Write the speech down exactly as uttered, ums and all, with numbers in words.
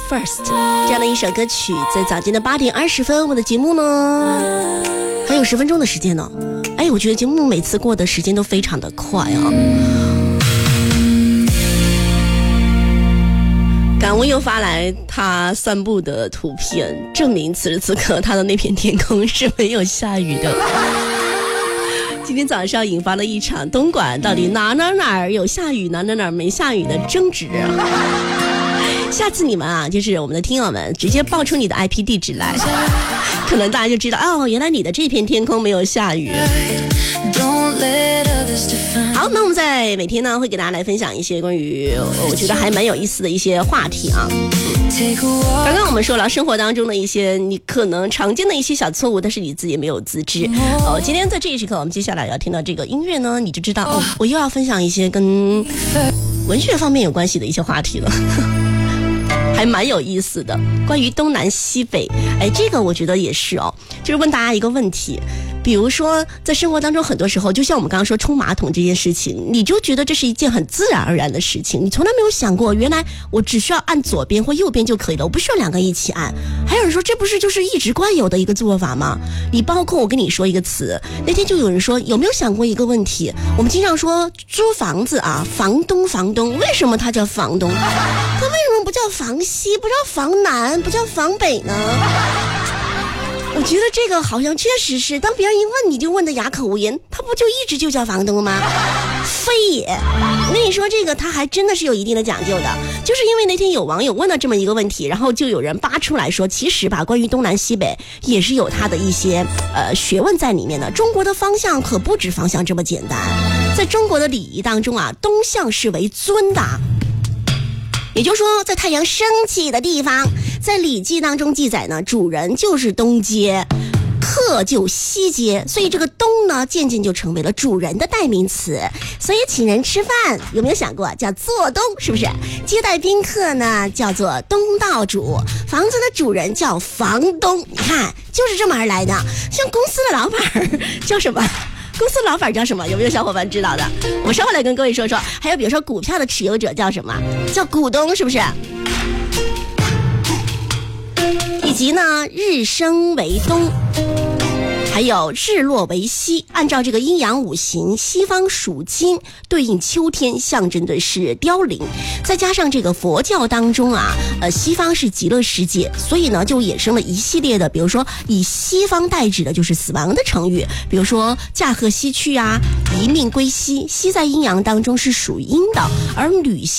First 这样的一首歌曲，在早间的八点二十分，我的节目呢还有十分钟的时间呢。哎，我觉得节目每次过的时间都非常的快啊。感恩又发来他散步的图片，证明此时此刻他的那片天空是没有下雨的。今天早上引发了一场东莞到底哪哪哪儿有下雨，哪哪哪儿没下雨的争执。下次你们啊，就是我们的听友们直接报出你的 I P 地址来，可能大家就知道哦，原来你的这片天空没有下雨。好，那我们在每天呢会给大家来分享一些关于我觉得还蛮有意思的一些话题啊。刚刚我们说了生活当中的一些你可能常见的一些小错误，但是你自己没有自知。哦，今天在这一时刻，我们接下来要听到这个音乐呢，你就知道哦，我又要分享一些跟文学方面有关系的一些话题了。还蛮有意思的，关于东南西北，哎，这个我觉得也是哦，就是问大家一个问题，比如说在生活当中，很多时候就像我们刚刚说冲马桶这件事情，你就觉得这是一件很自然而然的事情，你从来没有想过，原来我只需要按左边或右边就可以了，我不需要两个一起按。还有人说，这不是就是一直惯有的一个做法吗？你包括我跟你说一个词，那天就有人说，有没有想过一个问题？我们经常说租房子啊，房东房东，为什么他叫房东？他为什么不叫房西，不叫房南，不叫房北呢？我觉得这个好像确实是，当别人一问你就问得哑口无言，他不就一直就叫房东吗？非也，我跟你说这个他还真的是有一定的讲究的，就是因为那天有网友问了这么一个问题，然后就有人扒出来说，其实吧，关于东南西北也是有它的一些呃学问在里面的。中国的方向可不止方向这么简单，在中国的礼仪当中啊，东向是为尊的。也就是说，在太阳升起的地方，在《礼记》当中记载呢，主人就是东街，客就西街，所以这个东呢，渐渐就成为了主人的代名词。所以请人吃饭，有没有想过叫做东，是不是？接待宾客呢，叫做东道主，房子的主人叫房东。你看，就是这么而来的。像公司的老板叫什么？公司老板叫什么？有没有小伙伴知道的？我稍后来跟各位说说。还有比如说股票的持有者叫什么？叫股东，是不是？以及呢，日升为东，还有日落为西。按照这个阴阳五行，西方属金，对应秋天，象征的是凋零。再加上这个佛教当中啊，呃，西方是极乐世界，所以呢，就衍生了一系列的，比如说以西方代指的就是死亡的成语，比如说驾鹤西去啊，一命归西。西在阴阳当中是属阴的，而女性